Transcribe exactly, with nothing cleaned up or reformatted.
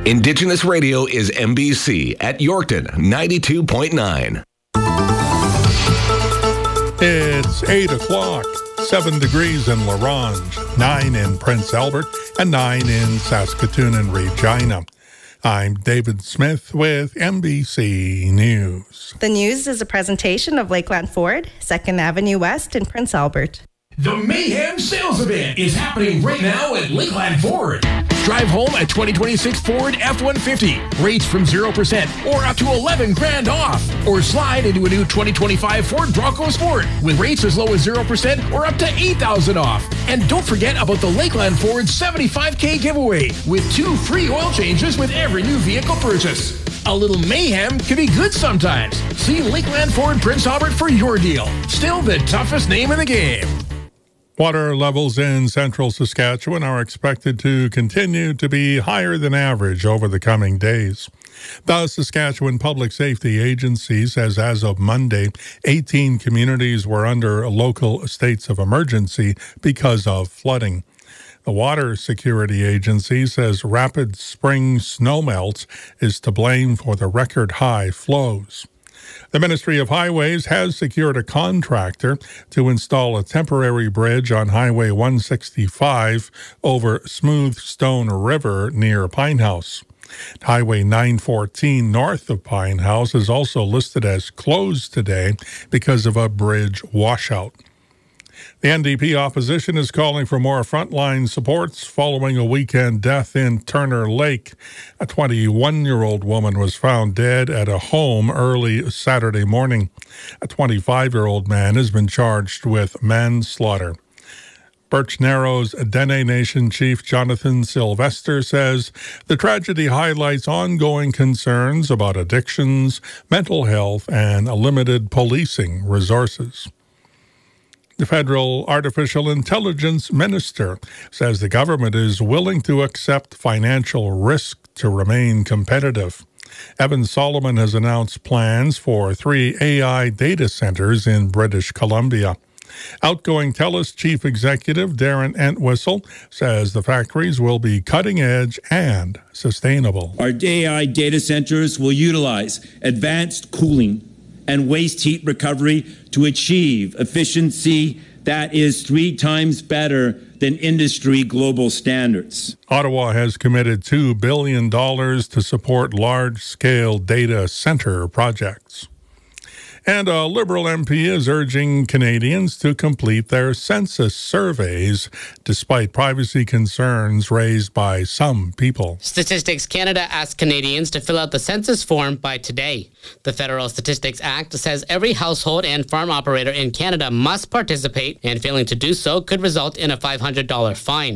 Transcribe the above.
Indigenous Radio is M B C at Yorkton ninety-two point nine. It's eight o'clock, seven degrees in La Ronge, nine in Prince Albert, and nine in Saskatoon and Regina. I'm David Smith with M B C News. The news is a presentation of Lakeland Ford, second Avenue West in Prince Albert. The Mayhem Sales Event is happening right now at Lakeland Ford. Drive home a twenty twenty-six Ford F one fifty. Rates from zero percent or up to eleven grand off. Or slide into a new twenty twenty-five Ford Bronco Sport with rates as low as zero percent or up to eight thousand off. And don't forget about the Lakeland Ford seventy-five K giveaway with two free oil changes with every new vehicle purchase. A little mayhem can be good sometimes. See Lakeland Ford Prince Albert for your deal. Still the toughest name in the game. Water levels in central Saskatchewan are expected to continue to be higher than average over the coming days. The Saskatchewan Public Safety Agency says as of Monday, eighteen communities were under local states of emergency because of flooding. The Water Security Agency says rapid spring snowmelt is to blame for the record high flows. The Ministry of Highways has secured a contractor to install a temporary bridge on Highway one sixty-five over Smooth Stone River near Pine House. Highway nine fourteen north of Pine House is also listed as closed today because of a bridge washout. The N D P opposition is calling for more frontline supports following a weekend death in Turner Lake. A twenty-one-year-old woman was found dead at a home early Saturday morning. A twenty-five-year-old man has been charged with manslaughter. Birch Narrows Dene Nation Chief Jonathan Sylvester says the tragedy highlights ongoing concerns about addictions, mental health, and limited policing resources. The federal artificial intelligence minister says the government is willing to accept financial risk to remain competitive. Evan Solomon has announced plans for three A I data centers in British Columbia. Outgoing TELUS chief executive Darren Entwistle says the factories will be cutting edge and sustainable. Our A I data centers will utilize advanced cooling and waste heat recovery to achieve efficiency that is three times better than industry global standards. Ottawa has committed two billion dollars to support large-scale data center projects. And a Liberal M P is urging Canadians to complete their census surveys despite privacy concerns raised by some people. Statistics Canada asks Canadians to fill out the census form by today. The Federal Statistics Act says every household and farm operator in Canada must participate, and failing to do so could result in a five hundred dollars fine.